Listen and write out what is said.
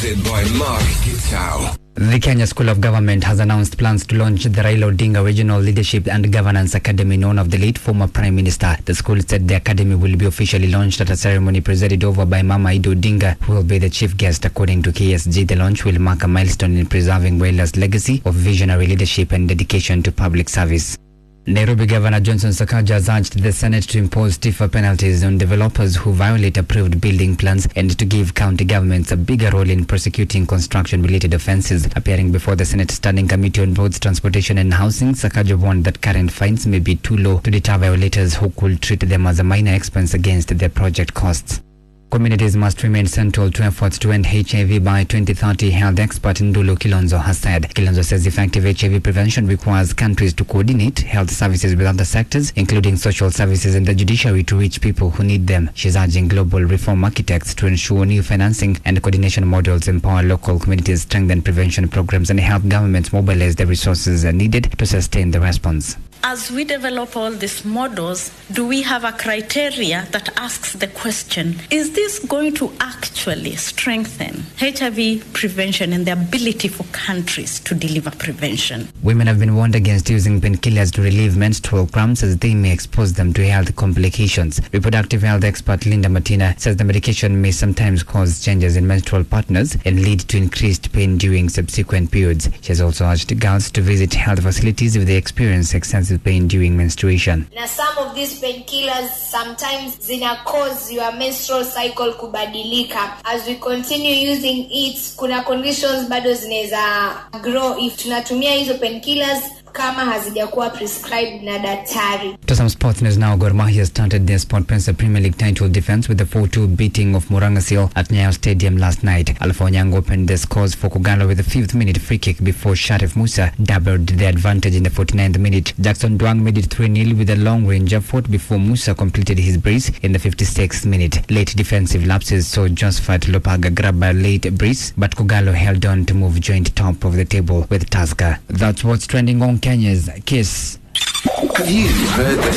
Hosted by Mark Gitau. The Kenya School of Government has announced plans to launch the Raila Odinga Regional Leadership and Governance Academy, known of the late former Prime Minister. The school said the academy will be officially launched at a ceremony presided over by Mama Ida Odinga, who will be the chief guest. According to KSG, the launch will mark a milestone in preserving Raila's legacy of visionary leadership and dedication to public service. Nairobi Governor Johnson Sakaja has urged the Senate to impose stiffer penalties on developers who violate approved building plans and to give county governments a bigger role in prosecuting construction-related offences. Appearing before the Senate Standing Committee on Roads, Transportation and Housing, Sakaja warned that current fines may be too low to deter violators who could treat them as a minor expense against their project costs. Communities must remain central to efforts to end HIV by 2030, health expert Ndulu Kilonzo has said. Kilonzo says effective HIV prevention requires countries to coordinate health services with other sectors, including social services and the judiciary, to reach people who need them. She's urging global reform architects to ensure new financing and coordination models empower local communities, strengthen prevention programs, and help governments mobilize the resources needed to sustain the response. As we develop all these models, do we have a criteria that asks the question, is this going to actually strengthen HIV prevention and the ability for countries to deliver prevention? Women have been warned against using painkillers to relieve menstrual cramps, as they may expose them to health complications. Reproductive health expert Linda Martina says the medication may sometimes cause changes in menstrual patterns and lead to increased pain during subsequent periods. She has also urged girls to visit health facilities if they experience excessive pain during menstruation. Now, some of these painkillers sometimes zina cause your menstrual cycle kubadilika. As we continue using it, kuna conditions bado zinaweza grow if tunatumia hizo painkillers kama hazijakuwa prescribed na daktari. To some sports news now, Gor Mahia started their SportPesa Premier League title defense with the 4-2 beating of Murang'a Seal at Nyayo Stadium last night. Alpha Onyango opened the scores for Kogalo with a 5th minute free kick before Sharif Musa doubled the advantage in the 49th minute. Jackson Duang made it 3-0 with a long range effort before Musa completed his brace in the 56th minute. Late defensive lapses saw Josephat Lopaga grab a late brace, but Kogalo held on to move joint top of the table with Tusker. That's what's trending on Kenya's Kiss. Have you heard the